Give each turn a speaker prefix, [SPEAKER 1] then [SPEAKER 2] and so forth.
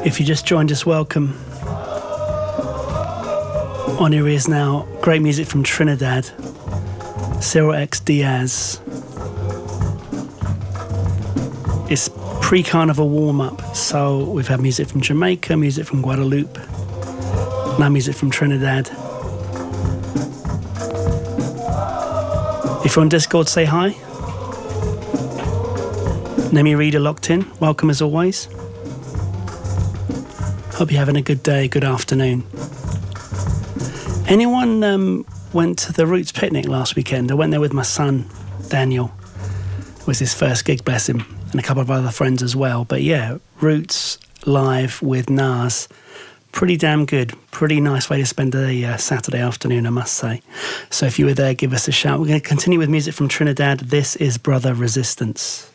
[SPEAKER 1] If you just joined us, welcome. On your ears now, great music from Trinidad, Cyril X Diaz. It's pre-carnival warm-up, so we've had music from Jamaica, music from Guadeloupe, now music from Trinidad. If you're on Discord, say hi. Nemi Reader locked in, welcome as always. Hope you're having a good day, good afternoon. Anyone went to the Roots picnic last weekend? I went there with my son, Daniel. It was his first gig, bless him, and a couple of other friends as well. But yeah, Roots live with Nas. Pretty damn good. Pretty nice way to spend a Saturday afternoon, I must say. So if you were there, give us a shout. We're going to continue with music from Trinidad. This is Brother Resistance.